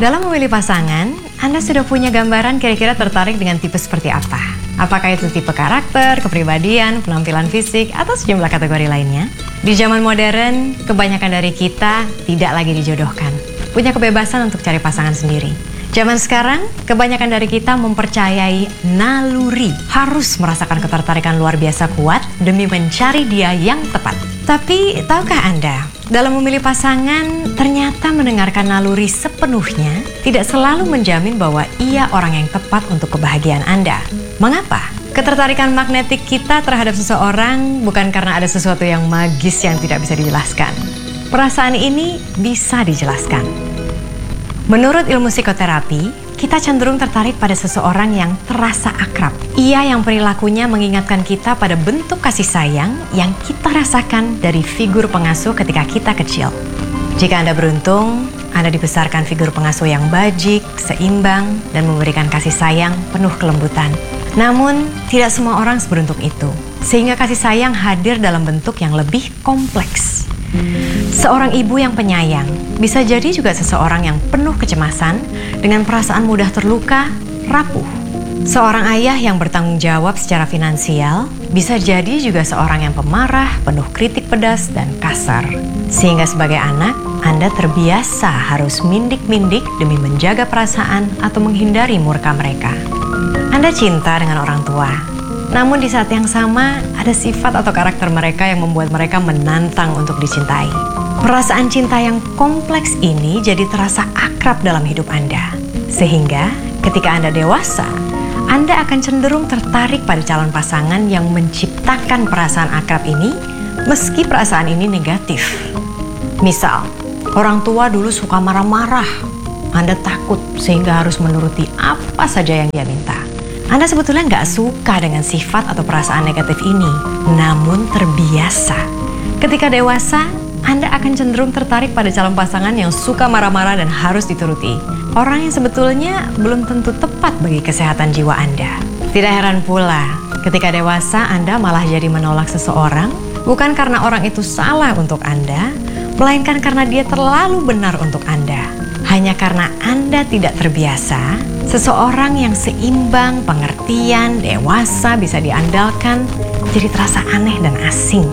Dalam memilih pasangan, Anda sudah punya gambaran kira-kira tertarik dengan tipe seperti apa? Apakah itu tipe karakter, kepribadian, penampilan fisik, atau sejumlah kategori lainnya? Di zaman modern, kebanyakan dari kita tidak lagi dijodohkan. Punya kebebasan untuk cari pasangan sendiri. Zaman sekarang, kebanyakan dari kita mempercayai naluri. Harus merasakan ketertarikan luar biasa kuat demi mencari dia yang tepat. Tapi, tahukah Anda, dalam memilih pasangan, ternyata mendengarkan naluri sepenuhnya tidak selalu menjamin bahwa ia orang yang tepat untuk kebahagiaan Anda. Mengapa? Ketertarikan magnetik kita terhadap seseorang bukan karena ada sesuatu yang magis yang tidak bisa dijelaskan. Perasaan ini bisa dijelaskan. Menurut ilmu psikoterapi, kita cenderung tertarik pada seseorang yang terasa akrab. Ia yang perilakunya mengingatkan kita pada bentuk kasih sayang yang kita rasakan dari figur pengasuh ketika kita kecil. Jika Anda beruntung, Anda dibesarkan figur pengasuh yang bajik, seimbang, dan memberikan kasih sayang penuh kelembutan. Namun, tidak semua orang seberuntung itu, sehingga kasih sayang hadir dalam bentuk yang lebih kompleks. Seorang ibu yang penyayang bisa jadi juga seseorang yang penuh kecemasan dengan perasaan mudah terluka, rapuh. Seorang ayah yang bertanggung jawab secara finansial bisa jadi juga seorang yang pemarah, penuh kritik pedas dan kasar. Sehingga sebagai anak, Anda terbiasa harus mindik-mindik demi menjaga perasaan atau menghindari murka mereka. Anda cinta dengan orang tua, namun di saat yang sama ada sifat atau karakter mereka yang membuat mereka menantang untuk dicintai. Perasaan cinta yang kompleks ini jadi terasa akrab dalam hidup Anda. Sehingga ketika Anda dewasa, Anda akan cenderung tertarik pada calon pasangan yang menciptakan perasaan akrab ini meski perasaan ini negatif. Misal, orang tua dulu suka marah-marah. Anda takut sehingga harus menuruti apa saja yang dia minta. Anda sebetulnya nggak suka dengan sifat atau perasaan negatif ini, namun terbiasa. Ketika dewasa, Anda akan cenderung tertarik pada calon pasangan yang suka marah-marah dan harus dituruti. Orang yang sebetulnya belum tentu tepat bagi kesehatan jiwa Anda. Tidak heran pula, ketika dewasa Anda malah jadi menolak seseorang, bukan karena orang itu salah untuk Anda, melainkan karena dia terlalu benar untuk Anda. Hanya karena Anda tidak terbiasa, seseorang yang seimbang, pengertian, dewasa, bisa diandalkan, jadi terasa aneh dan asing.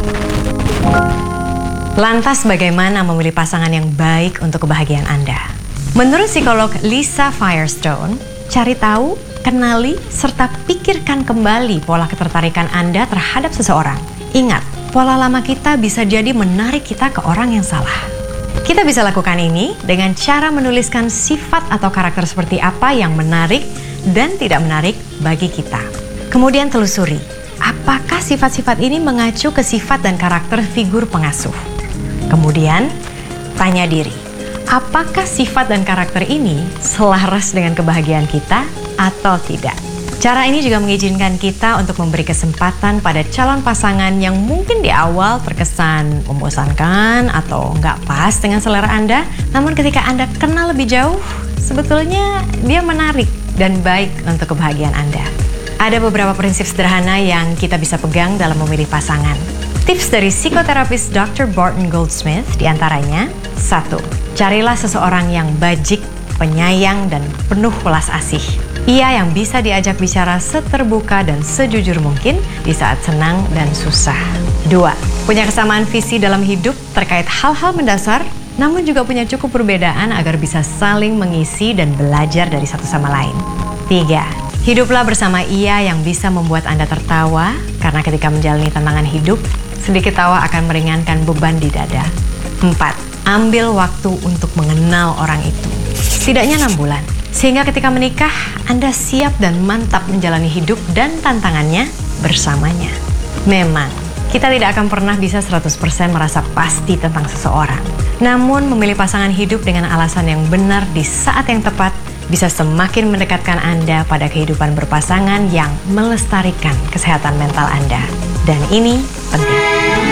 Lantas bagaimana memilih pasangan yang baik untuk kebahagiaan Anda? Menurut psikolog Lisa Firestone, cari tahu, kenali, serta pikirkan kembali pola ketertarikan Anda terhadap seseorang. Ingat, pola lama kita bisa jadi menarik kita ke orang yang salah. Kita bisa lakukan ini dengan cara menuliskan sifat atau karakter seperti apa yang menarik dan tidak menarik bagi kita. Kemudian telusuri, apakah sifat-sifat ini mengacu ke sifat dan karakter figur pengasuh. Kemudian, tanya diri, apakah sifat dan karakter ini selaras dengan kebahagiaan kita atau tidak? Cara ini juga mengizinkan kita untuk memberi kesempatan pada calon pasangan yang mungkin di awal terkesan membosankan atau nggak pas dengan selera Anda. Namun ketika Anda kenal lebih jauh, sebetulnya dia menarik dan baik untuk kebahagiaan Anda. Ada beberapa prinsip sederhana yang kita bisa pegang dalam memilih pasangan. Tips dari psikoterapis Dr. Barton Goldsmith diantaranya, 1. Carilah seseorang yang bajik, penyayang, dan penuh welas asih. Ia yang bisa diajak bicara seterbuka dan sejujur mungkin di saat senang dan susah. 2. Punya kesamaan visi dalam hidup terkait hal-hal mendasar, namun juga punya cukup perbedaan agar bisa saling mengisi dan belajar dari satu sama lain. 3. Hiduplah bersama ia yang bisa membuat Anda tertawa, karena ketika menjalani tantangan hidup, sedikit tawa akan meringankan beban di dada. 4. Ambil waktu untuk mengenal orang itu. Setidaknya 6 bulan. Sehingga ketika menikah, Anda siap dan mantap menjalani hidup dan tantangannya bersamanya. Memang, kita tidak akan pernah bisa 100% merasa pasti tentang seseorang. Namun, memilih pasangan hidup dengan alasan yang benar di saat yang tepat bisa semakin mendekatkan Anda pada kehidupan berpasangan yang melestarikan kesehatan mental Anda. Dan ini penting.